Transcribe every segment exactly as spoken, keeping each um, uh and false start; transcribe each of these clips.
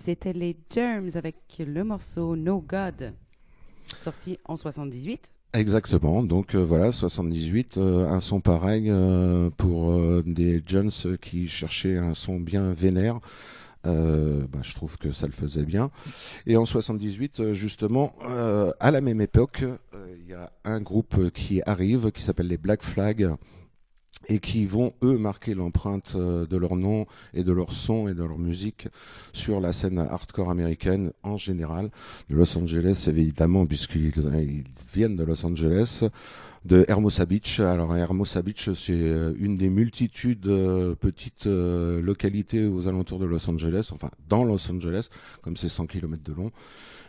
c'était les Germs avec le morceau No God, sorti en soixante-dix-huit. Exactement, donc euh, voilà, soixante-dix-huit, euh, un son pareil euh, pour euh, des jeunes qui cherchaient un son bien vénère. Euh, bah, je trouve que ça le faisait bien. Et en soixante-dix-huit, euh, justement, euh, à la même époque, euh, il y a un groupe qui arrive, qui s'appelle les Black Flag, et qui vont, eux, marquer l'empreinte euh, de leur nom et de leur son et de leur musique sur la scène hardcore américaine en général, de Los Angeles évidemment, puisqu'ils ils viennent de Los Angeles, de Hermosa Beach. Alors Hermosa Beach, c'est euh, une des multitudes de petites euh, localités aux alentours de Los Angeles, enfin dans Los Angeles, comme c'est cent kilomètres de long,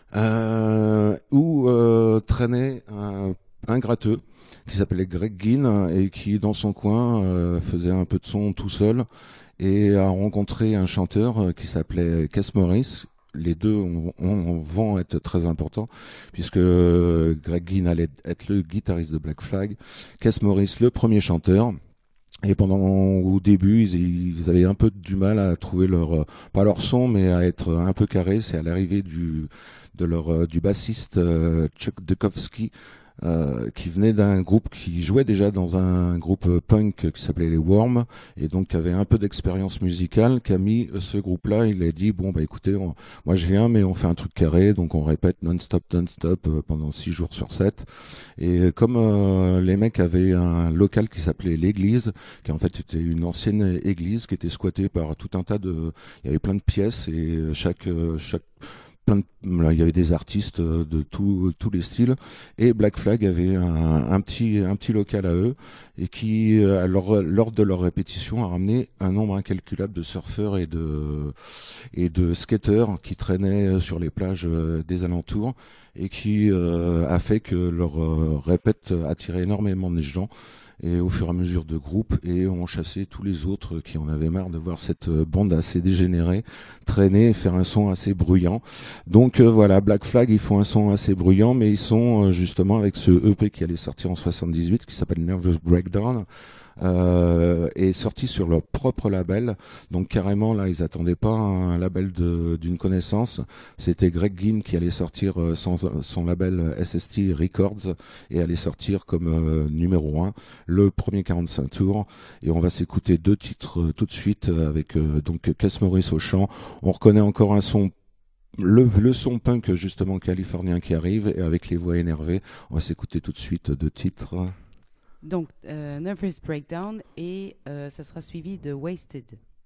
euh, où euh, traînait un, un gratteux qui s'appelait Greg Ginn et qui, dans son coin, euh, faisait un peu de son tout seul et a rencontré un chanteur euh, qui s'appelait Kes Morris. Les deux on, on, vont être très importants puisque Greg Ginn allait être le guitariste de Black Flag, Kes Morris le premier chanteur. Et pendant au début, ils, ils avaient un peu du mal à trouver leur pas leur son, mais à être un peu carré. C'est à l'arrivée du de leur du bassiste euh, Chuck Dukowski. Euh, qui venait d'un groupe qui jouait déjà dans un groupe punk qui s'appelait les Worms et donc qui avait un peu d'expérience musicale, qui a mis ce groupe-là. Il a dit bon bah écoutez, on, moi je viens mais on fait un truc carré, donc on répète non-stop, non-stop euh, pendant six jours sur sept. Et comme euh, les mecs avaient un local qui s'appelait l'église, qui en fait était une ancienne église qui était squattée par tout un tas de, il y avait plein de pièces et chaque chaque Plein de, là, il y avait des artistes de tous tous les styles et Black Flag avait un, un petit un petit local à eux et qui euh, lors, lors de leur répétition a ramené un nombre incalculable de surfeurs et de et de skateurs qui traînaient sur les plages des alentours et qui euh, a fait que leur euh, répète attirait énormément de gens. Et au fur et à mesure de groupes, et on chassait tous les autres qui en avaient marre de voir cette bande assez dégénérée traîner et faire un son assez bruyant. Donc euh, voilà, Black Flag, ils font un son assez bruyant, mais ils sont euh, justement avec ce E P qui allait sortir en soixante-dix-huit, qui s'appelle Nervous Breakdown, euh, est sorti sur leur propre label. Donc carrément là, ils attendaient pas un label de, d'une connaissance. C'était Greg Ginn qui allait sortir euh, son, son label S S T Records et allait sortir comme euh, numéro un le premier quarante-cinq tours. Et on va s'écouter deux titres euh, tout de suite euh, avec euh, donc Kes Morris au chant. On reconnaît encore un son Le, le son punk justement californien qui arrive et avec les voix énervées. On va s'écouter tout de suite deux titres. Donc, euh, Nervous Breakdown et euh, ça sera suivi de Wasted.